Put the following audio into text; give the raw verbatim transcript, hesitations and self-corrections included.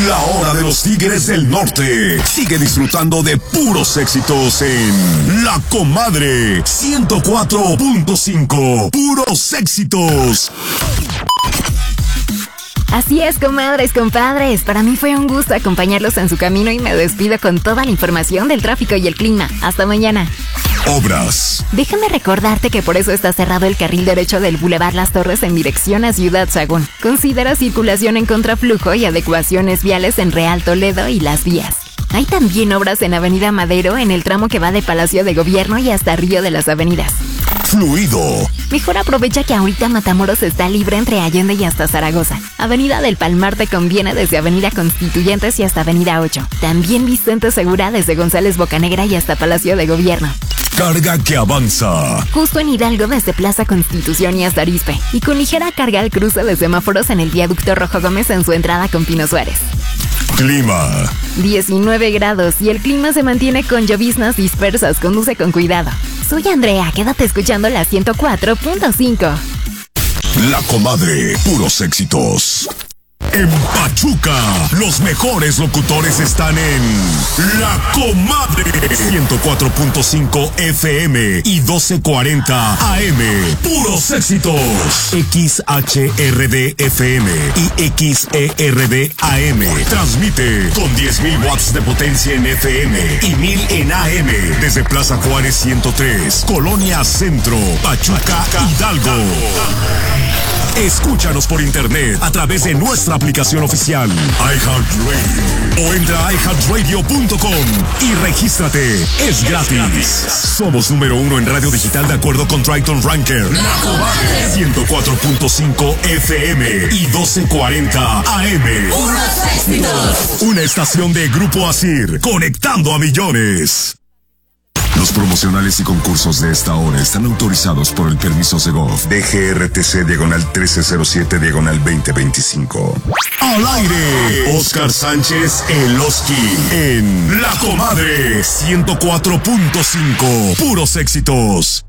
La hora de los Tigres del Norte. Sigue disfrutando de puros éxitos en La Comadre ciento cuatro punto cinco. Puros éxitos. Así es, comadres, compadres. Para mí fue un gusto acompañarlos en su camino y me despido con toda la información del tráfico y el clima. Hasta mañana. Obras. Déjame recordarte que por eso está cerrado el carril derecho del Boulevard Las Torres en dirección a Ciudad Sagún. Considera circulación en contraflujo y adecuaciones viales en Real Toledo y Las Vías. Hay también obras en Avenida Madero en el tramo que va de Palacio de Gobierno y hasta Río de las Avenidas. Fluido. Mejor aprovecha que ahorita Matamoros está libre entre Allende y hasta Zaragoza. Avenida del Palmar te conviene desde Avenida Constituyentes y hasta Avenida ocho. También Vicente Segura desde González Bocanegra y hasta Palacio de Gobierno. Carga que avanza. Justo en Hidalgo desde Plaza Constitución y hasta Arizpe. Y con ligera carga al cruce de semáforos en el viaducto Rojo Gómez en su entrada con Pino Suárez. Clima. diecinueve grados y el clima se mantiene con lloviznas dispersas. Conduce con cuidado. Soy Andrea, quédate escuchando la ciento cuatro punto cinco. La Comadre, puros éxitos. En Pachuca, los mejores locutores están en La Comadre ciento cuatro punto cinco F M y doce cuarenta A M. Puros éxitos. X H R D F M y X E R D A M. Transmite con diez mil watts de potencia en F M y mil en A M desde Plaza Juárez ciento tres, Colonia Centro, Pachuca, Hidalgo. Escúchanos por internet a través de nuestra aplicación oficial iHeartRadio o entra a i heart radio punto com y regístrate. Es gratis. Somos número uno en radio digital de acuerdo con Triton Ranker. La Comadre ciento cuatro punto cinco F M y doce cuarenta A M. Puros éxitos. Una estación de Grupo Asir, conectando a millones. Los promocionales y concursos de esta hora están autorizados por el permiso Segov D G R T C diagonal trece cero siete diagonal veinte veinticinco. Al aire, Oscar Sánchez El Oski en La Comadre ciento cuatro punto cinco. Puros éxitos.